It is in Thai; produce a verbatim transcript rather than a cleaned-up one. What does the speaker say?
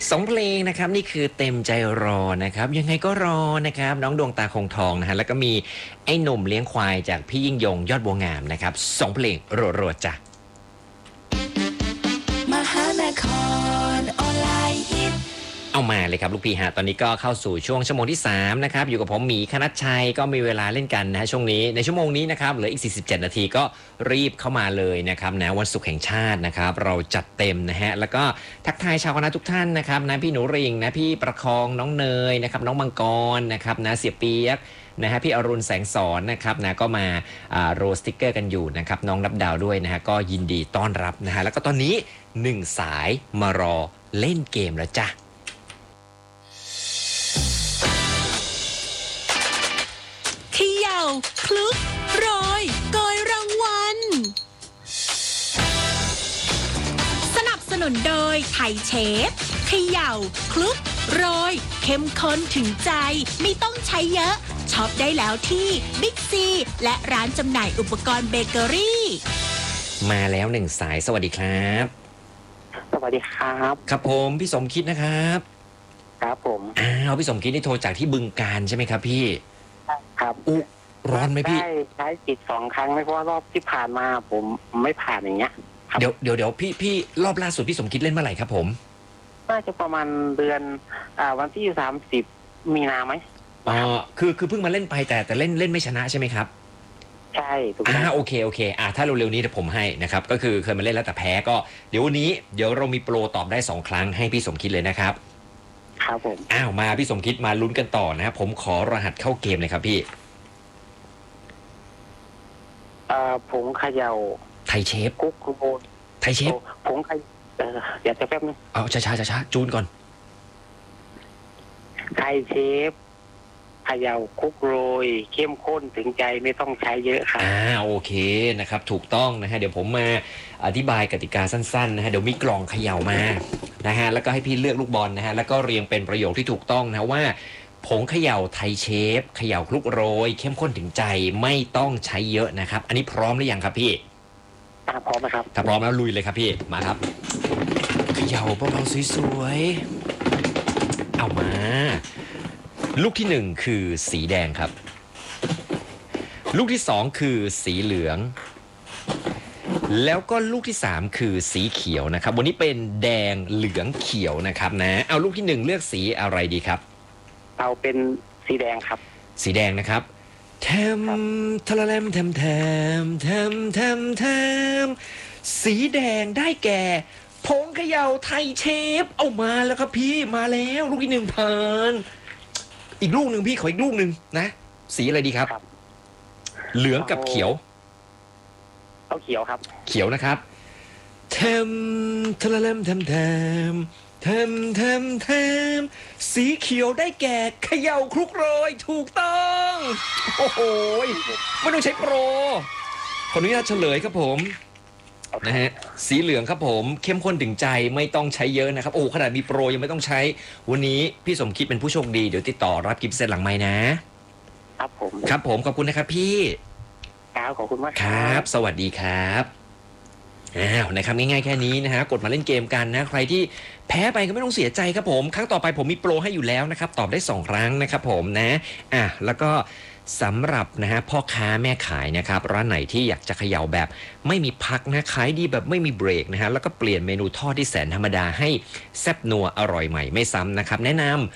สองเพลงนะครับนี่คือเต็มใจรอนะครับยังไงก็รอนะครับน้องดวงตาคงทองนะฮะแล้วก็มีไอ้หนุ่มเลี้ยงควายจากพี่ยิ่งยงยอดบัวงามนะครับสองเพลงรัวๆจ้ะมหานครออนไลน์ฮิตเอามาเลยครับลูกพี่ฮะตอนนี้ก็เข้าสู่ช่วงชั่วโมงที่สามนะครับอยู่กับผมหมีคณัชชัยก็มีเวลาเล่นกันนะฮะช่วงนี้ในชั่วโมงนี้นะครับเหลืออีกสี่สิบเจ็ดนาทีก็รีบเข้ามาเลยนะครับนะวันศุกร์แห่งชาตินะครับเราจัดเต็มนะฮะแล้วก็ทักทายชาวคณะทุกท่านนะครับนะพี่หนูริงนะพี่ประคองน้องเนยนะครับน้องมังกรนะครับนะเสียเปียกนะฮะพี่อรุณแสงสอนนะครับนะก็มาโรสติกเกอร์กันอยู่นะครับน้องนับดาวด้วยนะฮะก็ยินดีต้อนรับนะฮะแล้วก็ตอนนี้หนึ่งสายมารอเล่นเกมแล้วจ้ะเขย่าคลุกโรยโกยรางวัลสนับสนุนโดยไทยเชฟเขย่าคลุกโรยเข้มข้นถึงใจไม่ต้องใช้เยอะช็อปได้แล้วที่บิ๊กซีและร้านจำหน่ายอุปกรณ์เบเกอรี่มาแล้วหนึ่งสายสวัสดีครับสวัสดีครับครับผมพี่สมคิดนะครับครับผมอ้าวพี่สมคิดนี่โทรจากที่บึงการใช่ไหมครับพี่ครับอุ๊ร้อนไหมพี่ได้ใช้จิตสองครั้งไม่เพราะว่ารอบที่ผ่านมาผมไม่ผ่านอย่างเงี้ยเดี๋ยวเดี๋ยวเดี๋ยวพี่พี่รอบล่าสุดพี่สมคิดเล่นเมื่อไหร่ครับผมน่าจะประมาณเดือนอ่าวันที่สามสิบมีนาไหมอ๋อคือคือเพิ่งมาเล่นไปแต่แต่เล่นเล่นไม่ชนะใช่ไหมครับใช่ถูกอ่าโอเคโอเคอ่าถ้าเร็วๆนี้เดี๋ยวผมให้นะครับก็คือเคยมาเล่นแล้วแต่แพ้ก็เดี๋ยววันนี้เดี๋ยวเรามีโปรตอบได้สองครั้งให้พี่สมคิดเลยนะครับครับผมอ้าวมาพี่สมคิดมาลุ้นกันต่อนะครับผมขอรหัสเข้าเกมเลยครับพี่เอ่อผงเขย่าไทยเชฟกุ๊กโบนไทยเชฟผงเขยเอ่อเดี๋ยวจะแป๊บนึงเอาช้าๆช้าๆจูนก่อนไทยเชฟเขย่าคุกโรยเข้มข้นถึงใจไม่ต้องใช้เยอะครับอ่าโอเคนะครับถูกต้องนะฮะเดี๋ยวผมมาอธิบายกติกาสั้นๆนะฮะเดี๋ยวมีกล่องเขย่ามานะฮะแล้วก็ให้พี่เลือกลูกบอลนะฮะแล้วก็เรียงเป็นประโยคที่ถูกต้องนะว่าผงเขย่าไทยเชฟเขย่าคลุกโรยเข้มข้นถึงใจไม่ต้องใช้เยอะนะครับอันนี้พร้อมหรือยังครับพี่พร้อมนะครับถ้าพร้อมแล้วลุยเลยครับพี่มาครับเขย่าเบาๆสวยๆเอามาลูกที่หนึ่งคือสีแดงครับลูกที่สองคือสีเหลืองแล้วก็ลูกที่สามคือสีเขียวนะครับวันนี้เป็นแดงเหลืองเขียวนะครับนะเอาลูกที่หนึ่งเลือกสีอะไรดีครับเอาเป็นสีแดงครับสีแดงนะครับแทมทะละแลมแทมแทมแทมแทมแทมสีแดงได้แก่ผงเขย่าไทยเชฟเอามาแล้วครับพี่มาแล้วลูกที่หนึ่งผ่านอีกลูกหนึ่งพี่ขออีกลูกหนึ่งนะสีอะไรดีครับเหลืองกับเขียวเอาเขียวครับเขียวนะครับเทมทะละแลมแทมแทมแทมแทมแทมสีเขียวได้แก่เขย่าคลุกโรยถูกต้องโอ้โหไม่ต้องใช้โปรขออนุญาตเฉลยครับผมนะฮะสีเหลืองครับผมเข้มข้นถึงใจไม่ต้องใช้เยอะนะครับโอ้ขนาดมีโปรยังไม่ต้องใช้วันนี้พี่สมคิดเป็นผู้โชคดีเดี๋ยวติดต่อรับกิฟต์เซตหลังไมค์นะครับผมครับผมขอบคุณนะครับพี่ครับขอบคุณมากครับสวัสดีครับอ้าวนะครับง่ายๆแค่นี้นะฮะกดมาเล่นเกมกันนะใครที่แพ้ไปก็ไม่ต้องเสียใจครับผมครั้งต่อไปผมมีโปรให้อยู่แล้วนะครับตอบได้สองครั้งนะครับผมนะอ่ะแล้วก็สำหรับนะฮะพ่อค้าแม่ขายนะครับร้านไหนที่อยากจะเขย่าแบบไม่มีพักนะขายดีแบบไม่มีเบรกนะฮะแล้วก็เปลี่ยนเมนูทอดที่แสนธรรมดาให้แซ่บนัวอร่อยใหม่ไม่ซ้ำนะครับแนะนำ